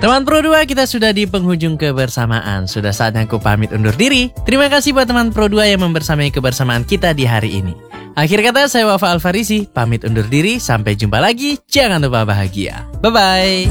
Teman Pro 2, kita sudah di penghujung kebersamaan. Sudah saatnya aku pamit undur diri. Terima kasih buat teman Pro 2 yang membersamai kebersamaan kita di hari ini. Akhir kata, saya Wafa Alfarisi, pamit undur diri. Sampai jumpa lagi. Jangan lupa bahagia. Bye-bye.